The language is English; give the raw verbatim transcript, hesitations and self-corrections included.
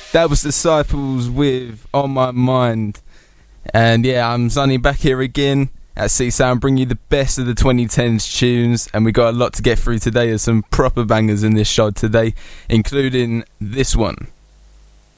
That was Disciples with On My Mind. And yeah, I'm Sonny back here again at C Sound, bring you the best of the twenty tens tunes, and we got a lot to get through today. There's some proper bangers in this show today, including this one.